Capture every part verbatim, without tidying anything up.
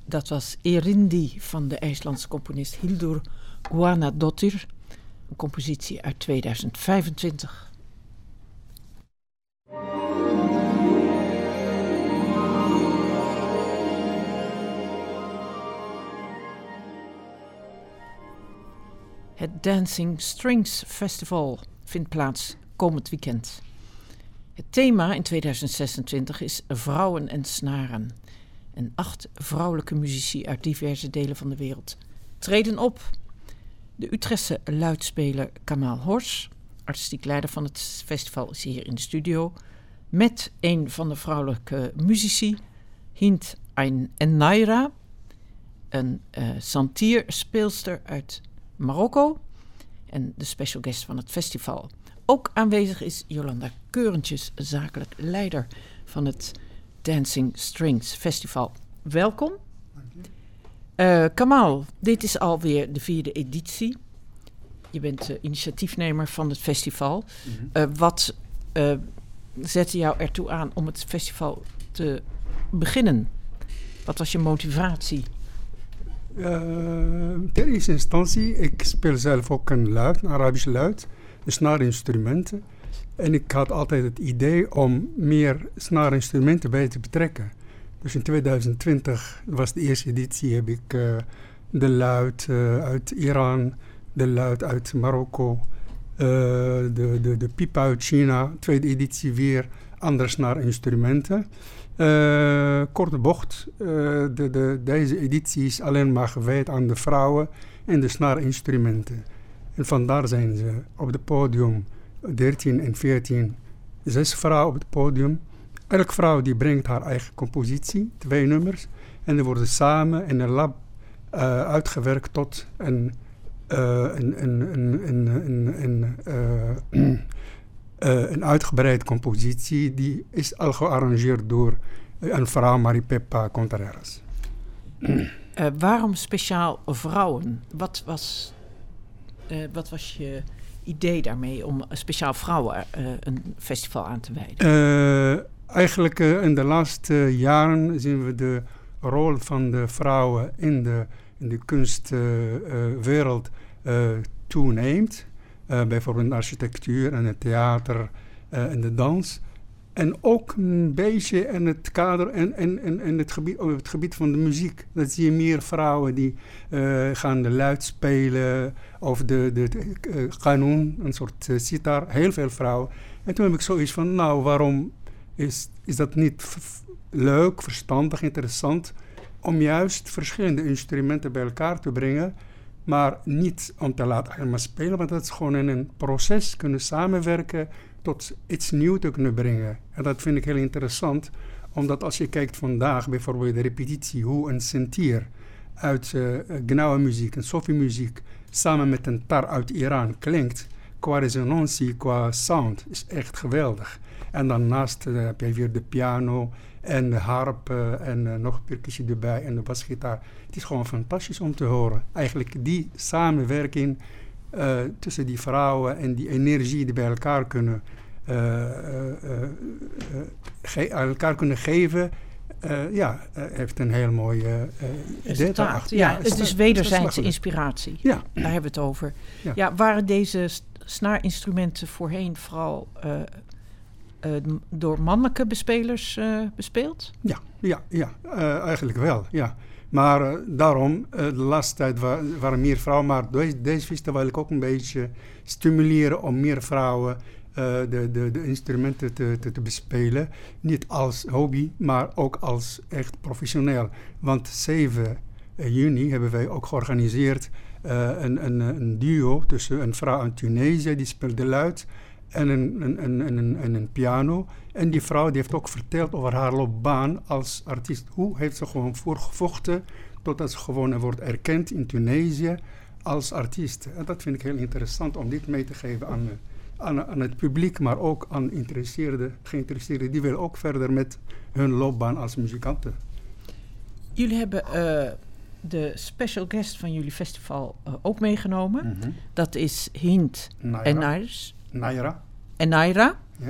Dat was Erindi van de IJslandse componist Hildur Guðnadóttir. Een compositie uit tweeduizend vijfentwintig. Het Dancing Strings Festival vindt plaats komend weekend. Het thema in tweeduizend zesentwintig is vrouwen en snaren. En acht vrouwelijke muzici uit diverse delen van de wereld treden op. De Utrechtse luidspeler Kamal Hors, artistiek leider van het festival, is hier in de studio. Met een van de vrouwelijke muzici, Hint Ennaira, een uh, santier-speelster uit Marokko. En de special guest van het festival. Ook aanwezig is Jolanda Keurentjes, zakelijk leider van het Dancing Strings Festival. Welkom. Uh, Kamal, dit is alweer de vierde editie. Je bent uh, initiatiefnemer van het festival. Mm-hmm. Uh, wat uh, zette jou ertoe aan om het festival te beginnen? Wat was je motivatie? Uh, ter eerste instantie, ik speel zelf ook een luid, een Arabisch luid, de snaarinstrumenten. En ik had altijd het idee om meer snaarinstrumenten bij te betrekken. Dus in tweeduizend twintig was de eerste editie, heb ik uh, de luid uh, uit Iran, de luid uit Marokko, uh, de, de, de piep uit China. Tweede editie weer andere snaarinstrumenten. Uh, korte bocht, uh, de, de, deze editie is alleen maar gewijd aan de vrouwen en de snaarinstrumenten. En vandaar zijn ze op het podium, dertien en veertien, zes vrouwen op het podium. Elke vrouw die brengt haar eigen compositie, twee nummers. En die worden samen in een lab uh, uitgewerkt tot een, uh, een, een, een, een, een, een, uh, uh, een uitgebreide compositie. Die is al gearrangeerd door een vrouw, Marie Peppa Contreras. Uh, waarom speciaal vrouwen? Wat was, uh, wat was je idee daarmee om speciaal vrouwen uh, een festival aan te wijden? Uh, eigenlijk uh, in de laatste jaren zien we de rol van de vrouwen in de, in de kunstwereld uh, uh, toeneemt. Uh, bijvoorbeeld in de architectuur en het theater uh, en de dans. En ook een beetje in het kader en, en, en, en het, gebied, op het gebied van de muziek. Dat zie je meer vrouwen die uh, gaan de luid spelen of de, de, de uh, qanoon, een soort uh, sitar. Heel veel vrouwen. En toen heb ik zoiets van, nou, waarom is, is dat niet f- leuk, verstandig, interessant om juist verschillende instrumenten bij elkaar te brengen, maar niet om te laten helemaal spelen, want dat is gewoon in een proces kunnen samenwerken tot iets nieuws te kunnen brengen. En dat vind ik heel interessant, omdat als je kijkt vandaag, bijvoorbeeld de repetitie, hoe een sentier uit uh, Gnawa muziek en Sofi muziek samen met een tar uit Iran klinkt, qua resonantie, qua sound, is echt geweldig. En daarnaast uh, heb je weer de piano en de harp uh, en uh, nog percussie erbij en de basgitaar. Het is gewoon fantastisch om te horen. Eigenlijk die samenwerking uh, tussen die vrouwen en die energie die bij elkaar kunnen, uh, uh, uh, uh, ge- elkaar kunnen geven, uh, ja, uh, heeft een heel mooi uh, idee daarachter. Ja, ja, het is wederzijdse inspiratie. Ja. Daar hebben we het over. Ja. Ja, waren deze snaarinstrumenten voorheen vooral Uh, Uh, door mannelijke bespelers uh, bespeeld? Ja, ja, ja uh, eigenlijk wel, ja. Maar uh, daarom, uh, de laatste tijd wa- waren meer vrouwen, maar deze, deze festival wil ik ook een beetje stimuleren om meer vrouwen uh, de, de, de instrumenten te, te, te bespelen. Niet als hobby, maar ook als echt professioneel. Want zeven juni hebben wij ook georganiseerd uh, een, een, een duo tussen een vrouw uit Tunesië, die speelde luid, en een, een, een, een, een, een piano. En die vrouw die heeft ook verteld over haar loopbaan als artiest. Hoe heeft ze gewoon voorgevochten totdat ze gewoon wordt erkend in Tunesië als artiest. En dat vind ik heel interessant om dit mee te geven aan, aan, aan het publiek, maar ook aan geïnteresseerden, geïnteresseerden. Die willen ook verder met hun loopbaan als muzikanten. Jullie hebben uh, de special guest van jullie festival uh, ook meegenomen. Mm-hmm. Dat is Hint Naira. Ennaira. Naira. Ennaira. Ja.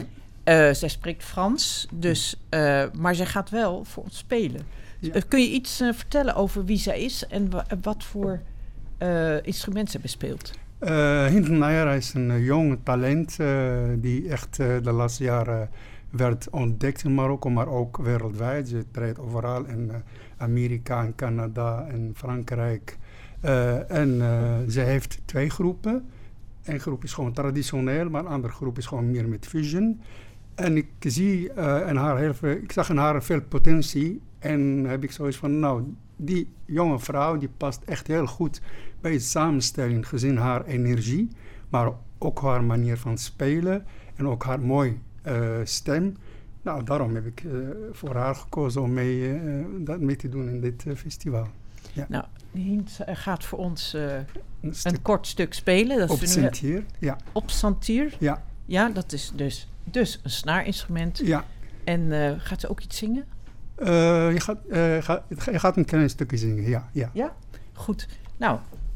Uh, zij spreekt Frans, dus, uh, maar zij gaat wel voor ons spelen. Ja. Uh, kun je iets uh, vertellen over wie zij is en wa- wat voor uh, instrument ze bespeelt? Uh, Hindou Nayara is een uh, jong talent uh, die echt uh, de laatste jaren werd ontdekt in Marokko, maar ook wereldwijd. Ze treedt overal in uh, Amerika en Canada en Frankrijk. Uh, en uh, ze heeft twee groepen. Eén groep is gewoon traditioneel, maar een andere groep is gewoon meer met fusion. En ik zie uh, in haar heel veel, ik zag in haar veel potentie. En heb ik zoiets van, nou, die jonge vrouw die past echt heel goed bij de samenstelling, gezien haar energie, maar ook haar manier van spelen en ook haar mooie uh, stem. Nou, daarom heb ik uh, voor haar gekozen om mee, uh, dat mee te doen in dit uh, festival. Ja. Nou, Hint gaat voor ons uh, een, een kort stuk spelen. Dat op Santier, ja. Op Santier? Ja. Ja, dat is dus, dus een snaarinstrument. Ja. En uh, gaat ze ook iets zingen? Uh, je, gaat, uh, ga, je gaat een klein stukje zingen, ja. Ja, ja? Goed. Nou,